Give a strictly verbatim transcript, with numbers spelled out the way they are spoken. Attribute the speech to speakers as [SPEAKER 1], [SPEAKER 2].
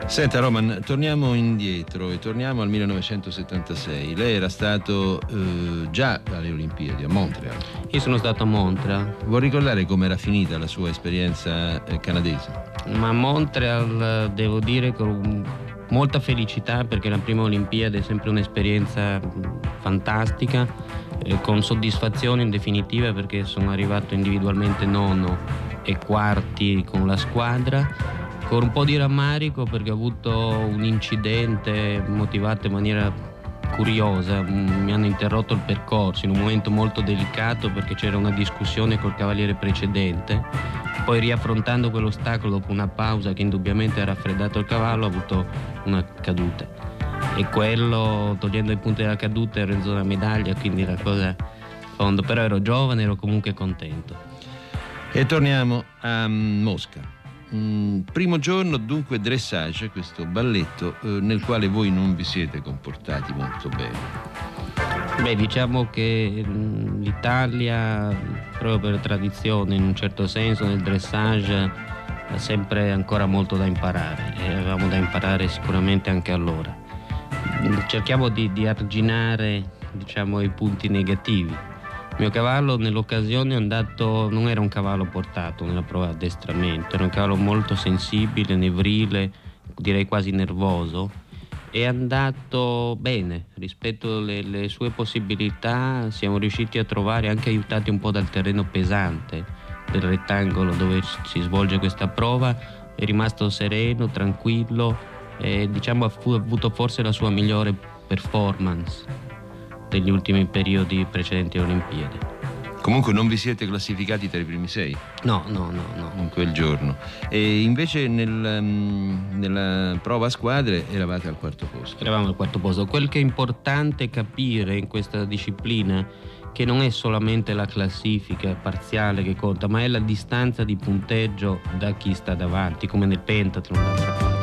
[SPEAKER 1] Senta Roman, torniamo indietro e torniamo al millenovecentosettantasei. Lei era stato eh, già alle Olimpiadi a Montreal.
[SPEAKER 2] Io sono stato a Montreal.
[SPEAKER 1] Vuol ricordare com'era finita la sua esperienza eh, canadese?
[SPEAKER 2] Ma a Montreal devo dire con molta felicità, perché la prima Olimpiade è sempre un'esperienza fantastica, eh, con soddisfazione in definitiva, perché sono arrivato individualmente nono e quarti con la squadra, con un po' di rammarico perché ho avuto un incidente motivato in maniera curiosa. Mi hanno interrotto il percorso in un momento molto delicato perché c'era una discussione col cavaliere precedente. Poi, riaffrontando quell'ostacolo dopo una pausa che indubbiamente ha raffreddato il cavallo, ho avuto una caduta, e quello, togliendo i punti della caduta, ero in zona medaglia, quindi la cosa fondo. Però ero giovane, ero comunque contento.
[SPEAKER 1] E torniamo a Mosca. Mm, primo giorno, dunque, dressage, questo balletto eh, nel quale voi non vi siete comportati molto bene.
[SPEAKER 2] Beh, diciamo che mh, l'Italia, proprio per tradizione, in un certo senso, nel dressage ha sempre ancora molto da imparare, e avevamo da imparare sicuramente anche allora. Cerchiamo di, di arginare, diciamo, i punti negativi. Il mio cavallo nell'occasione è andato, non era un cavallo portato nella prova di addestramento, era un cavallo molto sensibile, nevrile, direi quasi nervoso. È andato bene rispetto alle, alle sue possibilità. Siamo riusciti a trovare, anche aiutati un po' dal terreno pesante del rettangolo dove si svolge questa prova, è rimasto sereno, tranquillo, e diciamo ha avuto forse la sua migliore performance degli ultimi periodi precedenti alle Olimpiadi.
[SPEAKER 1] Comunque non vi siete classificati tra i primi sei?
[SPEAKER 2] No, no, no, no.
[SPEAKER 1] In quel giorno. E invece nel, um, nella prova a squadre eravate al quarto posto.
[SPEAKER 2] Eravamo al quarto posto. Quel che è importante capire in questa disciplina, che non è solamente la classifica parziale che conta, ma è la distanza di punteggio da chi sta davanti, come nel pentathlon.